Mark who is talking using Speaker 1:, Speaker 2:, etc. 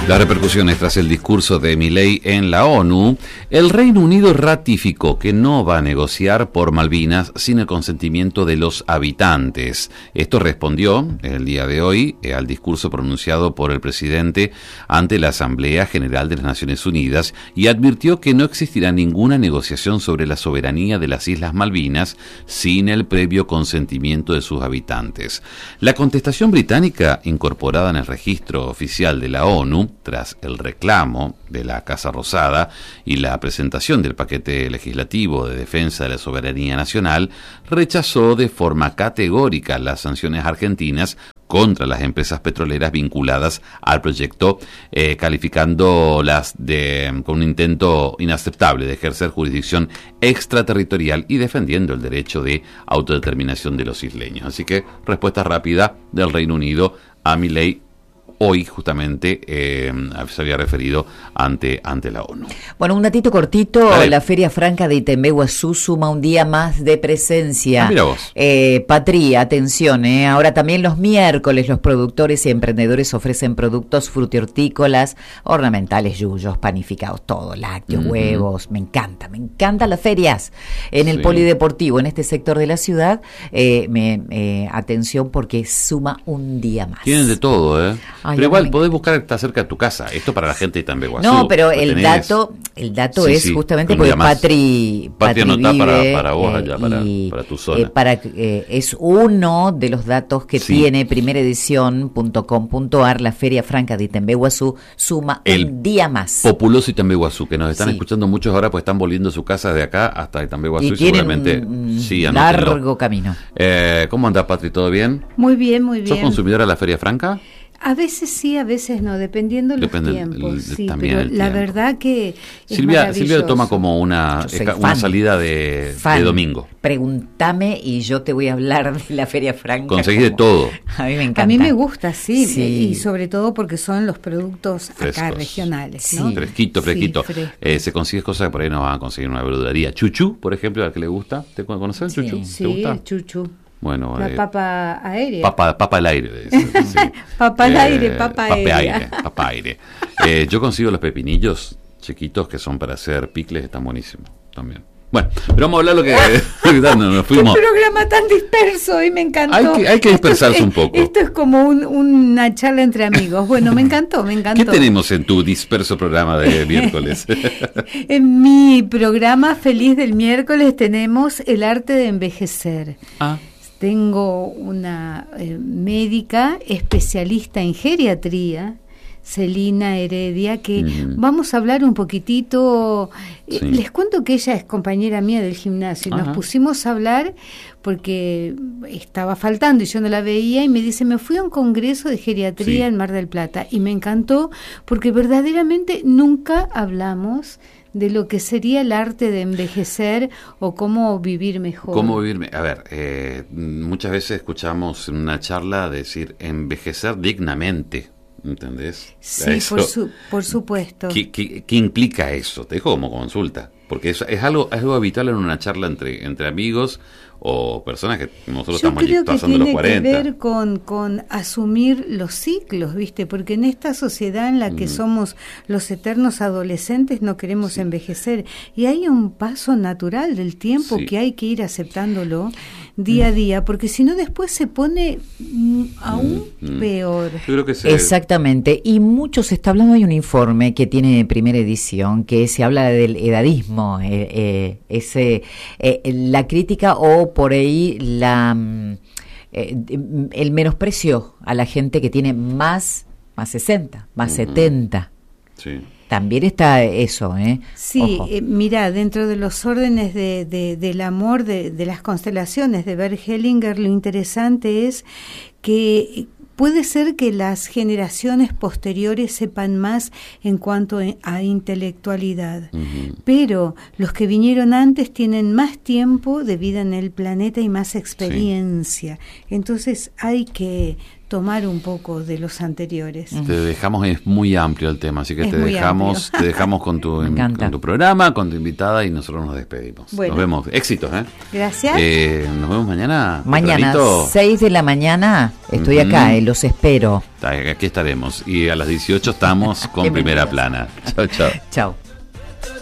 Speaker 1: Las repercusiones tras el discurso de Milei en la ONU, el Reino Unido ratificó que no va a negociar por Malvinas sin el consentimiento de los habitantes. Esto respondió el día de hoy al discurso pronunciado por el presidente ante la Asamblea General de las Naciones Unidas y advirtió que no existirá ninguna negociación sobre la soberanía de las Islas Malvinas sin el previo consentimiento de sus habitantes. La contestación británica, incorporada en el registro oficial de la ONU, tras el reclamo de la Casa Rosada y la presentación del paquete legislativo de defensa de la soberanía nacional, rechazó de forma categórica las sanciones argentinas contra las empresas petroleras vinculadas al proyecto, calificándolas con un intento inaceptable de ejercer jurisdicción extraterritorial y defendiendo el derecho de autodeterminación de los isleños. Así que respuesta rápida del Reino Unido a Milei. Hoy justamente se había referido ante la ONU.
Speaker 2: Bueno, un datito cortito.
Speaker 1: Dale.
Speaker 2: La Feria Franca de Itembeguazú suma un día más de presencia.
Speaker 1: Mira vos.
Speaker 2: Patria, atención, ahora también los miércoles los productores y emprendedores ofrecen productos frutihortícolas, ornamentales, yuyos, panificados, todo, lácteos, huevos. Me encantan las ferias en el polideportivo, en este sector de la ciudad. Atención porque suma un día más.
Speaker 1: Tienen de todo,
Speaker 2: Ay,
Speaker 1: pero igual podés buscar que está cerca de tu casa. Esto para la gente de Itembeguazú.
Speaker 2: No, pero el dato es justamente porque Patri
Speaker 1: anota
Speaker 2: vive,
Speaker 1: para vos allá, para tu zona.
Speaker 2: Es uno de los datos que tiene primeraedición.com.ar. La Feria Franca de Itembeguazú suma un día más.
Speaker 1: Populoso Itembeguazú, que nos están escuchando muchos ahora, pues están volviendo su casa de acá hasta Itembeguazú y seguramente
Speaker 2: largo camino.
Speaker 1: ¿Cómo andás, Patri? ¿Todo bien?
Speaker 3: Muy bien, muy bien.
Speaker 1: ¿Sos consumidora de la Feria Franca?
Speaker 3: A veces sí, a veces no, dependiendo los tiempos. Sí, pero la verdad que
Speaker 1: Silvia lo toma como una salida de domingo.
Speaker 2: Pregúntame y yo te voy a hablar de la Feria Franca.
Speaker 1: Conseguís de todo.
Speaker 2: A mí me encanta.
Speaker 3: A mí me gusta, sí. Y sobre todo porque son los productos frescos, acá regionales, ¿no?
Speaker 1: Fresquito.
Speaker 3: Sí,
Speaker 1: se consigue cosas que por ahí no van a conseguir en una verdulería. Chuchu, por ejemplo, al que le gusta. ¿Te conoces el chuchu?
Speaker 3: Sí,
Speaker 1: ¿Te gusta?
Speaker 3: el chuchu.
Speaker 1: Bueno,
Speaker 3: la papa aérea.
Speaker 1: Papa al aire. Sí.
Speaker 3: Papa al aire, papa aérea.
Speaker 1: Papa aire. Yo consigo los pepinillos chiquitos que son para hacer picles, están buenísimos también. Bueno, pero vamos a hablar lo que nos fuimos.
Speaker 3: Qué programa tan disperso y me encantó.
Speaker 1: Hay que dispersarse un poco.
Speaker 3: Esto es como una charla entre amigos. Bueno, me encantó.
Speaker 1: ¿Qué tenemos en tu disperso programa de miércoles?
Speaker 3: En mi programa feliz del miércoles tenemos el arte de envejecer. Tengo una médica especialista en geriatría, Celina Heredia, que vamos a hablar un poquitito. Les cuento que ella es compañera mía del gimnasio y nos pusimos a hablar porque estaba faltando y yo no la veía y me dice, me fui a un congreso de geriatría en Mar del Plata y me encantó porque verdaderamente nunca hablamos de lo que sería el arte de envejecer o cómo vivir mejor.
Speaker 1: A ver, muchas veces escuchamos en una charla decir envejecer dignamente, ¿entendés?
Speaker 3: Sí, por supuesto.
Speaker 1: ¿Qué implica eso? Te dejo como consulta, porque es algo habitual en una charla entre amigos o personas que nosotros estamos pasando los 40. Yo creo que
Speaker 3: tiene que ver con asumir los ciclos, ¿viste? Porque en esta sociedad en la que somos los eternos adolescentes no queremos envejecer y hay un paso natural del tiempo que hay que ir aceptándolo día a día, porque si no después se pone aún peor.
Speaker 1: Yo creo que
Speaker 2: Exactamente, y mucho se está hablando, hay un informe que tiene Primera Edición que se habla del edadismo, la crítica o por ahí el menosprecio a la gente que tiene más 60, más 70.
Speaker 1: Sí.
Speaker 2: También está eso,
Speaker 3: Sí, mira, dentro de los órdenes del amor de las constelaciones de Bert Hellinger, lo interesante es que puede ser que las generaciones posteriores sepan más en cuanto a intelectualidad, pero los que vinieron antes tienen más tiempo de vida en el planeta y más experiencia. Entonces hay que tomar un poco de los anteriores.
Speaker 1: Te dejamos, es muy amplio el tema, así que te dejamos con tu programa, con tu invitada, y nosotros nos despedimos. Bueno. Nos vemos, éxitos,
Speaker 3: Gracias.
Speaker 1: Nos vemos mañana.
Speaker 2: Mañana, 6 de la mañana, estoy acá, los espero.
Speaker 1: Aquí estaremos, y a las 18 estamos con Primera Plana. Chao, chao.
Speaker 2: Chao.